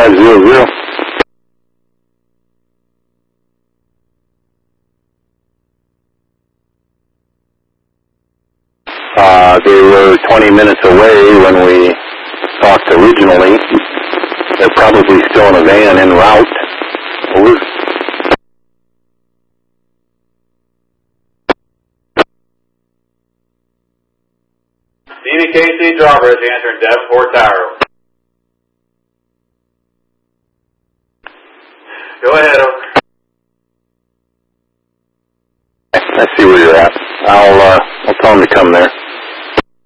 500. They were 20 minutes away when we talked originally. They're probably still in a van en route. Over. DDKC Drawbridge answering Davenport Tower. Go ahead, over. I see where you're at. I'll tell them to come there.